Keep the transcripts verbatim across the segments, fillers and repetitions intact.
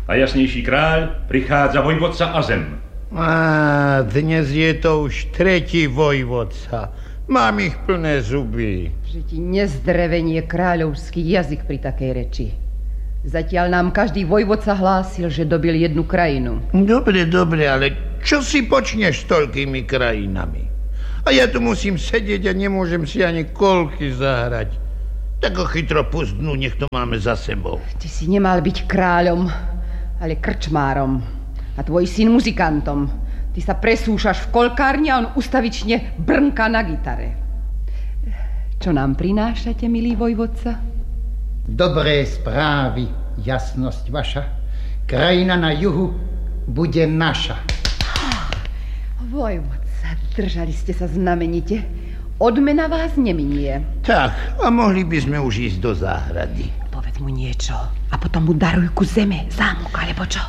a jasnejší kráľ prichádza vojvodca a zem. Á, dnes je to už tretí vojvodca. Mám ich plné zuby. Že ti nezdrevenie kráľovský jazyk pri takej reči. Zatiaľ nám každý vojvodca hlásil, že dobil jednu krajinu. Dobre, dobre, ale čo si počneš s toľkými krajinami? A ja tu musím sedieť a nemôžem si ani kolky zahrať. Tak ho chytro pustnú, nech to máme za sebou. Ty si nemal byť kráľom, ale krčmárom. A tvoj syn muzikantom. Ty sa presúšaš v kolkárni a on ustavične brnká na gitare. Čo nám prinášate, milý vojvodca? Dobré správy, jasnosť vaša. Krajina na juhu bude naša. Vojvodca, držali ste sa znamenite. Odmena vás neminie. Tak, a mohli by sme už ísť do záhrady. Povedz mu niečo a potom mu daruj ku zeme, zámok alebo čo.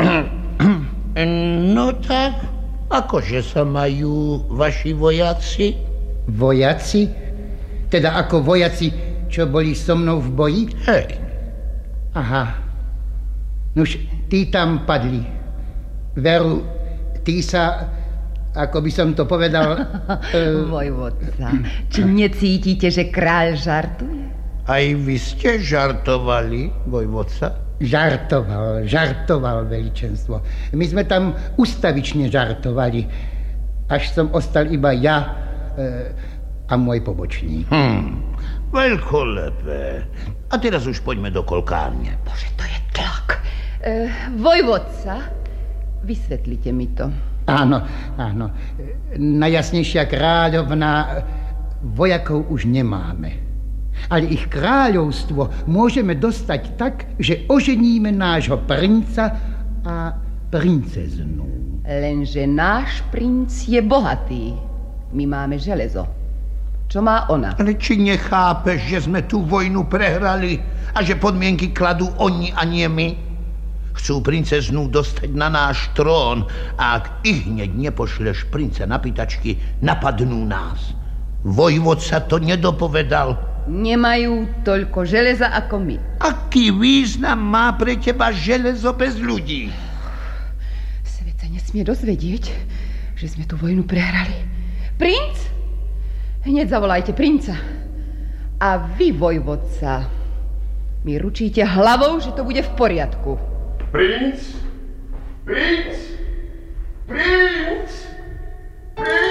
No tak, akože sa majú vaši vojaci? Vojaci? Teda ako vojaci, čo boli so mnou v boji? Hej. Aha. Nuž, tí tam padli. Veru, tí sa, ako by som to povedal... uh... Vojvodca, či necítite, že kráľ žartuje? Aj vy ste žartovali, vojvodca? Žartoval, žartoval, veličenstvo. My sme tam ustavične žartovali, až som ostal iba ja e, a môj pobočník. Hm, veľkolepé. A teraz už poďme do kolkárne. Bože, to je tlak. E, vojvodca, vysvetlite mi to. Áno, áno. Najjasnejšia kráľovna, vojakov už nemáme. Ale ich kráľovstvo môžeme dostať tak, že oženíme nášho princa a princeznu. Lenže náš princ je bohatý. My máme železo. Čo má ona? Ale či nechápeš, že sme tú vojnu prehrali a že podmienky kladú oni a nie my? Chcú princeznu dostať na náš trón a ak ich hneď nepošleš prince na pýtačky, napadnú nás. Vojvodca to nedopovedal. Nemajú toľko železa ako my. Aký význam má pre teba železo bez ľudí? Svet sa nesmie dozvedieť, že sme tú vojnu prehrali. Princ? Hneď zavolajte princa. A vy, vojvodca, mi ručíte hlavou, že to bude v poriadku. Princ? Princ? Princ? Princ?